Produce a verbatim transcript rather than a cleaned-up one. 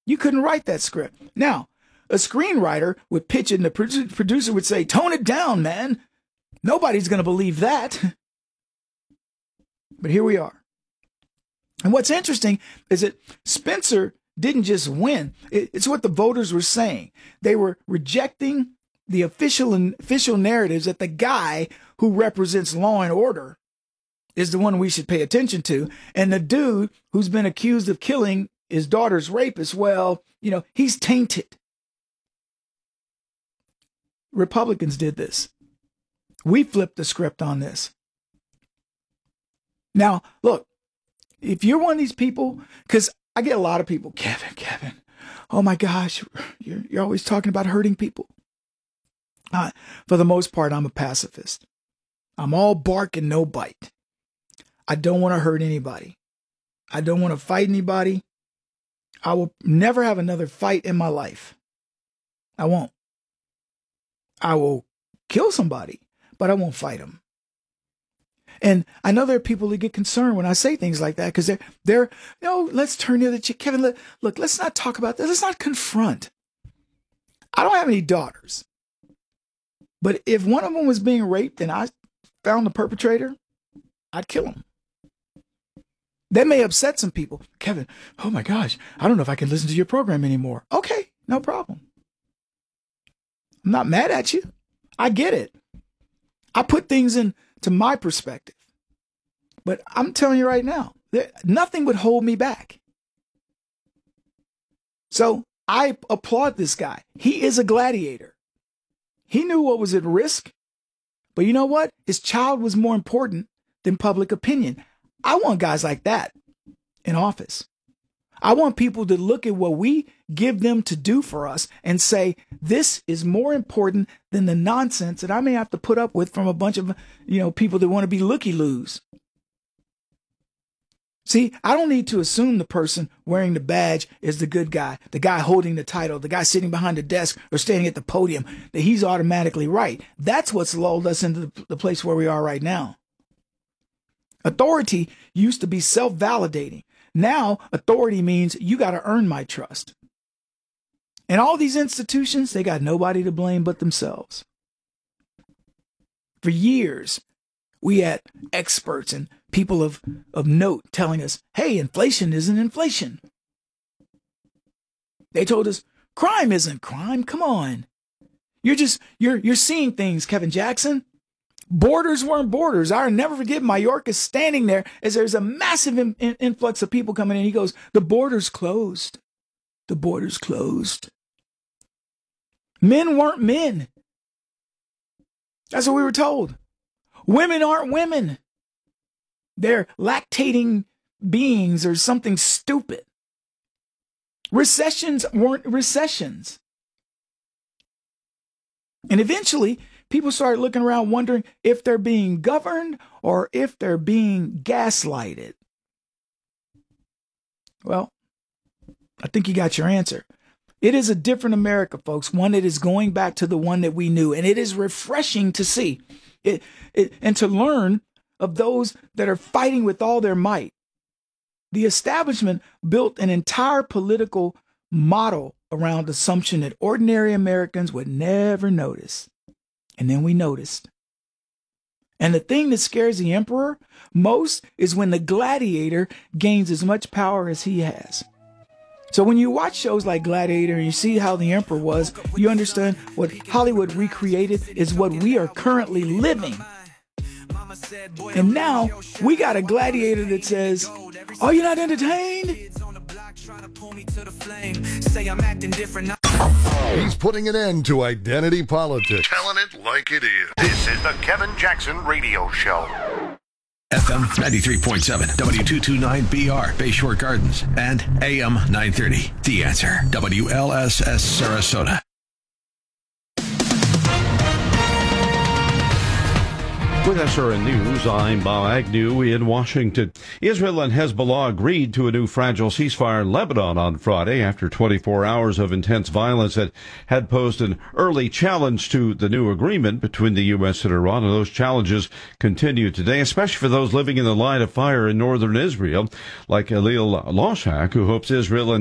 You couldn't write that script. Now, a screenwriter would pitch it and the producer would say, tone it down, man. Nobody's going to believe that. But here we are. And what's interesting is that Spencer didn't just win. It's what the voters were saying. They were rejecting the official and official narratives that the guy who represents law and order is the one we should pay attention to. And the dude who's been accused of killing his daughter's rapist, well, you know, he's tainted. Republicans did this. We flipped the script on this. Now, look, if you're one of these people, because I get a lot of people, Kevin, Kevin, oh my gosh, you're, you're always talking about hurting people. Uh, for the most part, I'm a pacifist. I'm all bark and no bite. I don't want to hurt anybody. I don't want to fight anybody. I will never have another fight in my life. I won't. I will kill somebody, but I won't fight them. And I know there are people who get concerned when I say things like that because they're, they're, you know, let's turn the other cheek. Kevin, let, look, let's not talk about this. Let's not confront. I don't have any daughters. But if one of them was being raped and I found the perpetrator, I'd kill him. That may upset some people. Kevin, oh my gosh, I don't know if I can listen to your program anymore. Okay, no problem. I'm not mad at you. I get it. I put things into my perspective. But I'm telling you right now, that nothing would hold me back. So I applaud this guy. He is a gladiator. He knew what was at risk. But you know what? His child was more important than public opinion. I want guys like that in office. I want people to look at what we give them to do for us and say, this is more important than the nonsense that I may have to put up with from a bunch of, you know, people that want to be looky-loos. See, I don't need to assume the person wearing the badge is the good guy, the guy holding the title, the guy sitting behind the desk or standing at the podium, that he's automatically right. That's what's lulled us into the, the place where we are right now. Authority used to be self-validating. Now, authority means you got to earn my trust. And all these institutions, they got nobody to blame but themselves. For years, we had experts and people of, of note telling us, hey, inflation isn't inflation. They told us, crime isn't crime. Come on. You're just, you're, you're seeing things, Kevin Jackson. Borders weren't borders. I'll never forget Mayorkas standing there as there's a massive in, in, influx of people coming in. He goes, the border's closed. The border's closed. Men weren't men. That's what we were told. Women aren't women. They're lactating beings or something stupid. Recessions weren't recessions. And eventually, people started looking around wondering if they're being governed or if they're being gaslighted. Well, I think you got your answer. It is a different America, folks, one that is going back to the one that we knew. And it is refreshing to see it, it and to learn of those that are fighting with all their might. The establishment built an entire political model around the assumption that ordinary Americans would never notice. And then we noticed. And the thing that scares the emperor most is when the gladiator gains as much power as he has. So when you watch shows like Gladiator and you see how the emperor was, you understand what Hollywood recreated is what we are currently living. And now we got a gladiator that says, are you not entertained? He's putting an end to identity politics. Telling it like it is. This is the Kevin Jackson Radio Show. F M ninety-three point seven, W two twenty-nine B R, Bayshore Gardens, and A M nine thirty. The Answer, W L S S Sarasota. With S R N News, I'm Bob Agnew in Washington. Israel and Hezbollah agreed to a new fragile ceasefire in Lebanon on Friday after twenty-four hours of intense violence that had posed an early challenge to the new agreement between the U S and Iran. And those challenges continue today, especially for those living in the line of fire in northern Israel, like Elil Loshak, who hopes Israel and